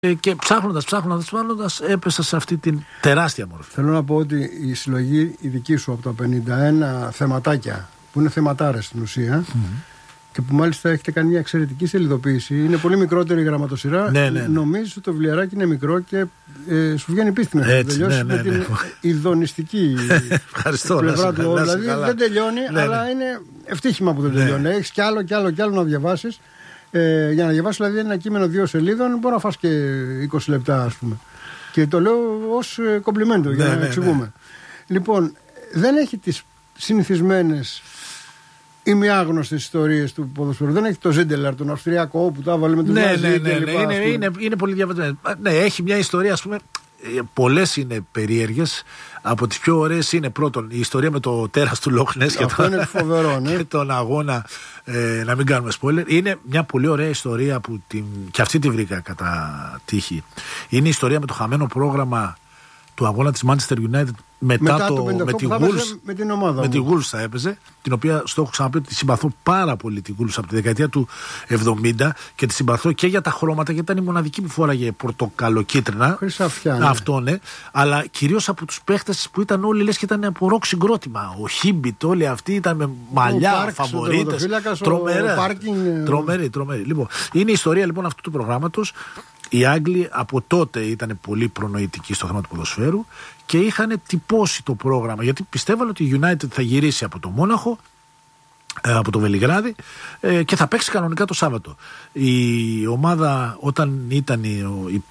Και ψάχνοντας έπεσα σε αυτή την τεράστια μορφή. Θέλω να πω ότι η συλλογή η δική σου από τα 51 θεματάκια, που είναι θεματάρες στην ουσία, και που μάλιστα έχετε κάνει μια εξαιρετική σελιδοποίηση, είναι πολύ μικρότερη η γραμματοσυρά. Νομίζω ότι το βιβλιαράκι είναι μικρό και σου βγαίνει πίστη να τελειώσει με την ειδονιστική πλευρά του. Δηλαδή δεν τελειώνει, αλλά είναι ευτύχημα που δεν τελειώνει. Έχεις κι άλλο να διαβάσεις. Για να διαβάσεις δηλαδή ένα κείμενο 2 σελίδων, μπορεί να φας και 20 λεπτά, ας πούμε. Και το λέω ως κομπλιμέντο για να εξηγούμε. Λοιπόν, δεν έχει τις συνηθισμένες ή μη άγνωστες ιστορίες του ποδοσφαίρου. Δεν έχει το Ζίντελαρ, τον Αυστριακό, που τα έβαλε με τον Ναζί. Είναι πολύ διαβασμένο. Ναι, έχει μια ιστορία, ας πούμε. Πολλές είναι περίεργες. Από τις πιο ωραίες είναι πρώτον η ιστορία με το τέρας του Λόχνες και τον αγώνα. Να μην κάνουμε spoiler. Είναι μια πολύ ωραία ιστορία που και αυτή τη βρήκα κατά τύχη. Είναι η ιστορία με το χαμένο πρόγραμμα του αγώνα της Manchester United μετά με τη Wolves. Με τη Wolves θα έπαιζε, την οποία στο έχω ξαναπεί ότι τη συμπαθώ πάρα πολύ τη Wolves από τη δεκαετία του 70 και τη συμπαθώ και για τα χρώματα, γιατί ήταν η μοναδική που φόραγε πορτοκαλοκίτρινα. Αυτό ναι. Αλλά κυρίως από τους παίχτες που ήταν όλοι λες και ήταν από ροκ συγκρότημα. Ο Χίμπιτ, όλοι αυτοί ήταν με μαλλιά, φαβορίτες. Τρομερή. Λοιπόν, είναι η ιστορία λοιπόν αυτού του προγράμματος. Οι Άγγλοι από τότε ήταν πολύ προνοητικοί στο θέμα του ποδοσφαίρου και είχαν τυπώσει το πρόγραμμα, γιατί πιστεύαν ότι η United θα γυρίσει από το Μόναχο, από το Βελιγράδι, και θα παίξει κανονικά το Σάββατο. Η ομάδα, όταν ήταν οι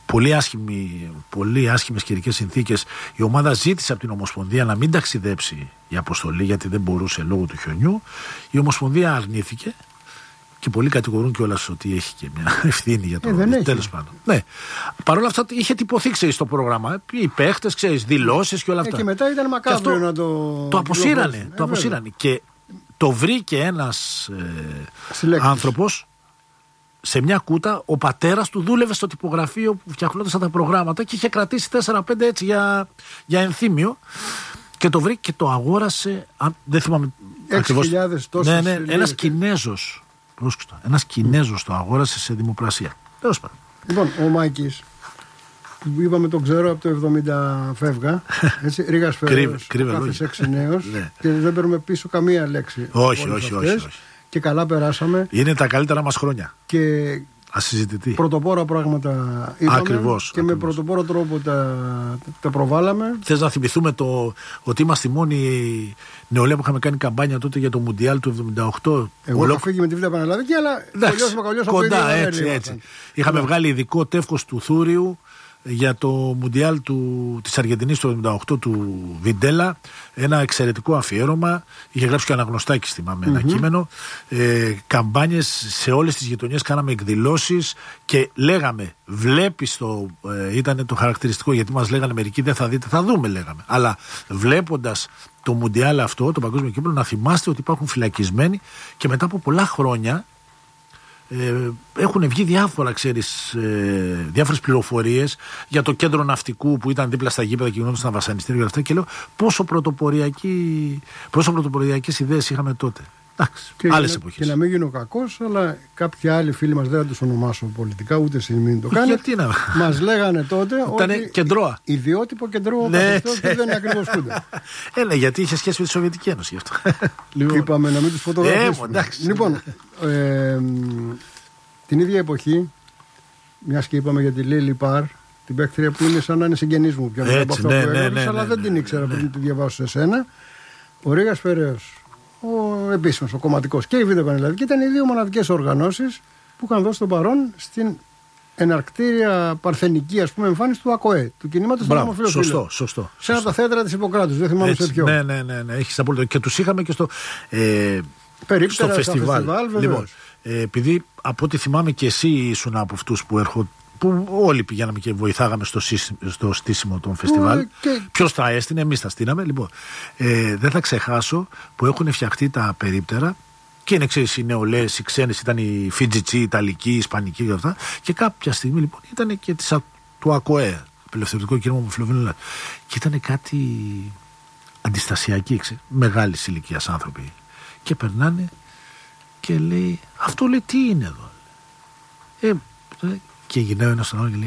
πολύ άσχημες καιρικές συνθήκες, η ομάδα ζήτησε από την Ομοσπονδία να μην ταξιδέψει η αποστολή, γιατί δεν μπορούσε λόγω του χιονιού. Η Ομοσπονδία αρνήθηκε. Και πολλοί κατηγορούν κιόλας ότι έχει και μια ευθύνη για το τέλος πάντων. Ναι. Παρ' όλα αυτά είχε τυπωθεί, ξέρεις, το πρόγραμμα. Οι παίχτες, ξέρεις, δηλώσεις και όλα αυτά. Και μετά ήταν μακάβριο να το αποσύρανε. Και το βρήκε ένας άνθρωπος σε μια κούτα. Ο πατέρας του δούλευε στο τυπογραφείο που φτιαχνόταν τα προγράμματα και είχε κρατήσει 4-5 έτσι για ενθύμιο. Και το βρήκε και το αγόρασε. Δεν θυμάμαι ακριβώς. 6.000 τόσες. Ναι, ένας Κινέζος. Ένας Κινέζος το αγόρασε σε δημοπρασία. Τέλος πάντων. Λοιπόν, ο Μάκης, που είπαμε τον ξέρω από το 70 φεύγα, έτσι, Ρήγας Φεραίος, κάθε 6 νέος, και δεν παίρνουμε πίσω καμία λέξη. Όχι. Και καλά περάσαμε. Είναι τα καλύτερα μας χρόνια. Και ασυζητητή. Πρωτοπόρα πράγματα είπαμε. Ακριβώς. Με πρωτοπόρο τρόπο τα προβάλαμε. Θες να θυμηθούμε ότι είμαστε η μόνη νεολαία που είχαμε κάνει καμπάνια τότε για το Μουντιάλ του 78. Εγώ είχα φύγει με τη Β' Πανελλαδική, αλλά κοντά έτσι. Είχαμε βγάλει ειδικό τεύχος του Θούριου για το Μουντιάλ της Αργεντινής του 78 του Βιντέλα, ένα εξαιρετικό αφιέρωμα. Είχε γράψει και αναγνωστάκι, θυμάμαι, ένα κείμενο. Καμπάνιες σε όλες τις γειτονιές, κάναμε εκδηλώσεις και λέγαμε, βλέπεις ήταν το χαρακτηριστικό, γιατί μας λέγανε μερικοί δεν θα δείτε, θα δούμε λέγαμε. Αλλά βλέποντας το Μουντιάλ αυτό, το παγκόσμιο κύπελλο, να θυμάστε ότι υπάρχουν φυλακισμένοι και μετά από πολλά χρόνια έχουν βγει διάφορες πληροφορίες για το κέντρο ναυτικού που ήταν δίπλα στα γήπεδα και γινόταν στα βασανιστήρια και αυτά, και λέω πόσο πρωτοποριακές ιδέες είχαμε τότε. Εντάξει, άλλες εποχές. Και να μην γίνω κακός, αλλά κάποιοι άλλοι φίλοι μας, δεν θα τους ονομάσω πολιτικά, ούτε μην το κάνει. Μας λέγανε τότε ότι κεντρώα. Ιδιότυπο κεντρώο καθεστώς δεν είναι ακριβώς κούντα. Ναι, γιατί είχε σχέση με τη Σοβιετική Ένωση γι' αυτό. Είπαμε να μην τους φωτογραφίσουμε. Λοιπόν, την ίδια εποχή, μιας και είπαμε για τη Λίλι Παρ, την παίκτρια που είναι σαν να είναι συγγενής μου πια από αυτό που έγραψες, αλλά δεν την ήξερα πριν τη διαβάσω σε σένα. Ο Ρήγας Φεραίος, ο επίσημος, ο κομματικός, και η Β' Πανελλαδική ήταν οι δύο μοναδικές οργανώσεις που είχαν δώσει τον παρόν στην εναρκτήρια παρθενική, ας πούμε, εμφάνιση του ΑΚΟΕ, του κινήματος των ομοφυλοφίλων. Σωστό. Σε ένα από τα θέατρα της Ιπποκράτους, δεν θυμάμαι σε ποιο. Ναι, έχεις απόλυτο. Και τους είχαμε και στο φεστιβάλ. Λοιπόν, επειδή από ό,τι θυμάμαι και εσύ ήσουν από αυτούς που όλοι πηγαίναμε και βοηθάγαμε στο στήσιμο των φεστιβάλ. Ποιος τα έστεινε, εμείς τα στείναμε. Λοιπόν, δεν θα ξεχάσω που έχουν φτιαχτεί τα περίπτερα και είναι, ξέρεις, οι νεολαίες, οι ξένες, ήταν οι Φιτζιτσί, οι Ιταλικοί, οι Ισπανικοί και αυτά. Και κάποια στιγμή λοιπόν ήταν και του ΑΚΟΕ, Απελευθερωτικό Κίνημα Ομοφυλοφίλων. Και ήταν κάτι αντιστασιακοί, μεγάλης ηλικίας άνθρωποι. Και περνάνε και λέει, αυτό λέει τι είναι εδώ. Και γυρνάει ο ένας στον άλλο και λέει: